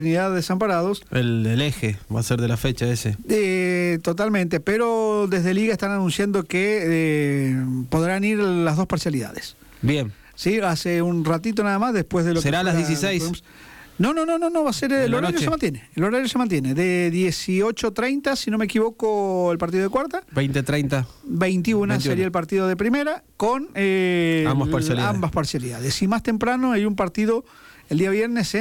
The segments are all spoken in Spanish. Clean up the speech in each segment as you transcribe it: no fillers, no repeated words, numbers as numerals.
Unidad de Desamparados. El eje va a ser de la fecha ese. Totalmente, pero desde Liga están anunciando que podrán ir las dos parcialidades. Bien. Sí, hace un ratito nada más, después de lo ¿Será que... ¿Será a las 16? No, va a ser el horario se mantiene. El horario se mantiene. De 18:30, si no me equivoco, el partido de cuarta. 20:30. 21 sería el partido de primera, con ambas parcialidades. Y más temprano hay un partido el día viernes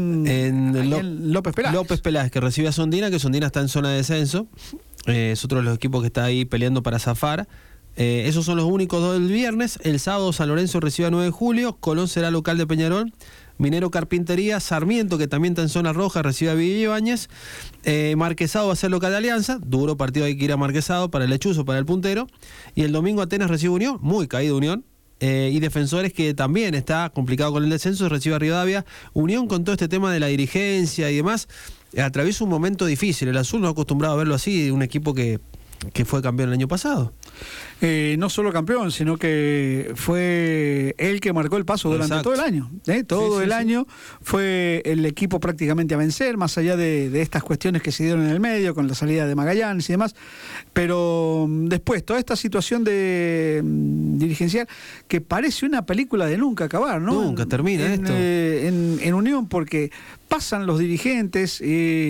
en López Peláez. López Peláez, que recibe a Sondina, que Sondina está en zona de descenso. Es otro de los equipos que está ahí peleando para zafar. Esos son los únicos dos del viernes. El sábado San Lorenzo recibe a 9 de julio. Colón será local de Peñarol. Minero Carpintería, Sarmiento, que también está en zona roja, recibe a Villa Ibáñez. Marquesado va a ser local de Alianza. Duro partido, hay que ir a Marquesado para el lechuzo, para el puntero. Y el domingo Atenas recibe Unión, muy caído Unión. Y Defensores, que también está complicado con el descenso, recibe a Rivadavia. Unión, con todo este tema de la dirigencia y demás, atraviesa un momento difícil. El Azul no ha acostumbrado a verlo así, un equipo que fue campeón el año pasado. No solo campeón, sino que fue él que marcó el paso durante todo el año. Todo el año fue el equipo prácticamente a vencer, más allá de estas cuestiones que se dieron en el medio, con la salida de Magallanes y demás. Pero después, toda esta situación de dirigencial, que parece una película de nunca acabar, ¿no? Nunca termina esto. En Unión, porque pasan los dirigentes...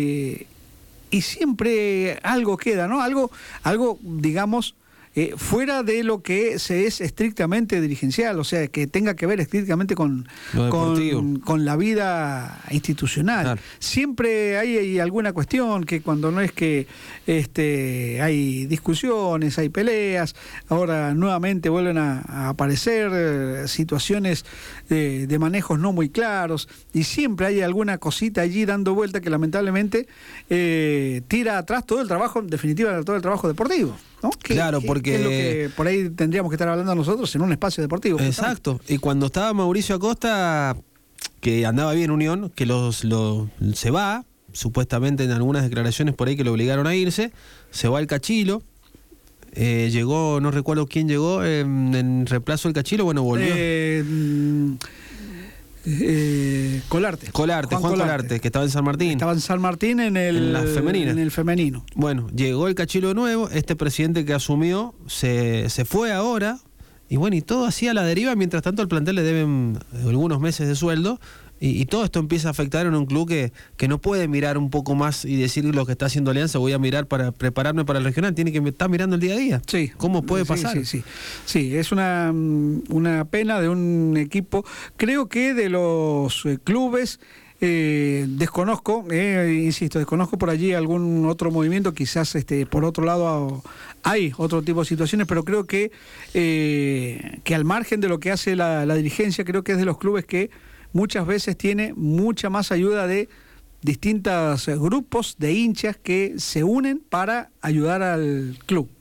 y siempre algo queda, ¿no? Algo digamos, fuera de lo que se es estrictamente dirigencial, o sea, que tenga que ver estrictamente con la vida institucional. Claro. Siempre hay alguna cuestión que cuando no es que hay discusiones, hay peleas, ahora nuevamente vuelven a aparecer situaciones de manejos no muy claros, y siempre hay alguna cosita allí dando vuelta que lamentablemente tira atrás todo el trabajo, en definitiva, todo el trabajo deportivo, ¿no? Claro, porque es lo que por ahí tendríamos que estar hablando nosotros en un espacio deportivo. Exacto. Y cuando estaba Mauricio Acosta, que andaba bien Unión, que se va, supuestamente en algunas declaraciones por ahí que lo obligaron a irse, se va el Cachilo. Llegó, no recuerdo quién llegó en reemplazo del Cachilo, bueno, volvió. Colarte. Juan Colarte, que estaba en San Martín. Estaba en San Martín en el femenino. Bueno, llegó el Cachilo de nuevo, este presidente que asumió se fue ahora, y bueno, y todo así a la deriva. Mientras tanto al plantel le deben algunos meses de sueldo, y todo esto empieza a afectar en un club que no puede mirar un poco más y decir lo que está haciendo Alianza, voy a mirar para prepararme para el regional, tiene que estar mirando el día a día. Sí. ¿Cómo puede pasar? Sí, es una pena de un equipo. Creo que de los clubes, desconozco por allí algún otro movimiento, quizás por otro lado hay otro tipo de situaciones, pero creo que al margen de lo que hace la dirigencia, creo que es de los clubes que muchas veces tiene mucha más ayuda de distintos grupos de hinchas que se unen para ayudar al club.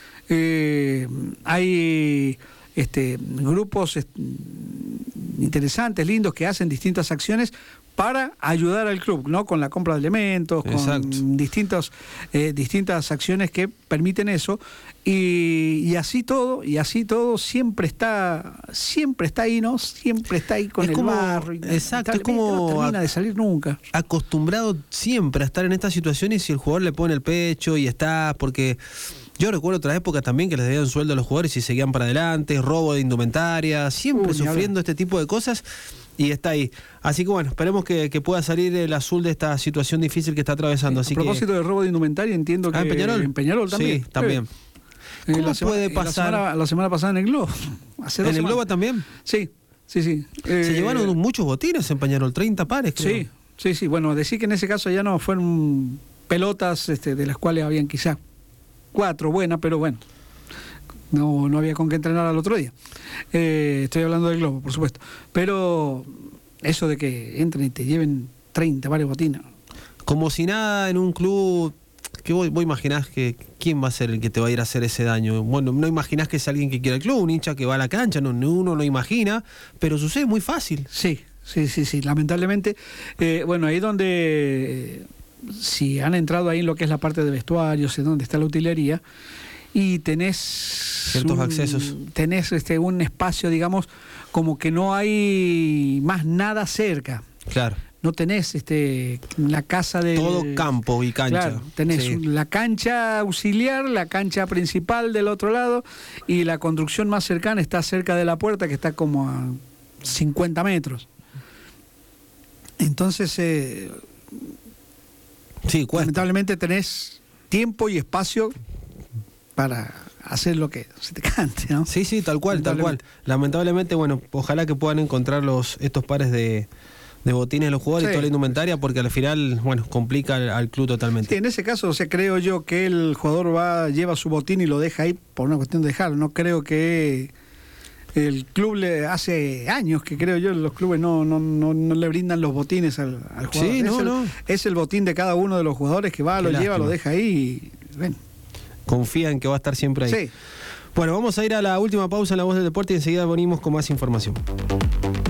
Hay grupos interesantes, lindos, que hacen distintas acciones para ayudar al club, ¿no? Con la compra de elementos, con distintas acciones que permiten eso, y así todo siempre está ahí, ¿no? Siempre está ahí con el barro. Exacto, es como no termina de salir nunca. Acostumbrado siempre a estar en estas situaciones, y si el jugador le pone el pecho y está, porque yo recuerdo otras épocas también que les dieron sueldo a los jugadores y seguían para adelante, robo de indumentaria, siempre sufriendo este tipo de cosas. Y está ahí. Así que bueno, esperemos que pueda salir el Azul de esta situación difícil que está atravesando. A propósito de robo de indumentaria, entiendo que en Peñarol también. Sí, también. ¿Cómo puede pasar? La semana pasada en el Globo. ¿En el Globo también? Sí. Se llevaron muchos botines en Peñarol, 30 pares, creo. Sí. Bueno, decir que en ese caso ya no fueron pelotas de las cuales habían quizás 4 buenas, pero bueno. No había con qué entrenar al otro día. Estoy hablando del Globo, por supuesto. Pero eso de que entren y te lleven 30 varios botines. Como si nada en un club que vos imaginás que quién va a ser el que te va a ir a hacer ese daño. Bueno, no imaginás que es alguien que quiere el club, un hincha que va a la cancha, uno lo imagina, pero sucede muy fácil. Sí, lamentablemente. Bueno, ahí donde, si han entrado ahí en lo que es la parte de vestuarios, en donde está la utilería, y tenés ciertos accesos. Tenés un espacio, digamos, como que no hay más nada cerca. Claro. no tenés la casa de... Todo campo y cancha. Claro, tenés Sí. la cancha auxiliar, la cancha principal del otro lado, y la construcción más cercana está cerca de la puerta, que está como a 50 metros. Entonces, Sí, cuesta. lamentablemente tenés tiempo y espacio para hacer lo que se te cante, ¿no? Sí, sí, tal cual, tal cual. Lamentablemente, bueno, ojalá que puedan encontrar estos pares de botines de los jugadores Sí. y toda la indumentaria, porque al final, bueno, complica al club totalmente. Sí, en ese caso, creo yo que el jugador lleva su botín y lo deja ahí por una cuestión de dejarlo. No creo que el club hace años que creo yo los clubes no le brindan los botines al jugador. Sí, Es el botín de cada uno de los jugadores que va, Qué lo lleva, lástima. lo deja ahí y bueno. Confía en que va a estar siempre ahí. Sí. Bueno, vamos a ir a la última pausa en La Voz del Deporte y enseguida venimos con más información.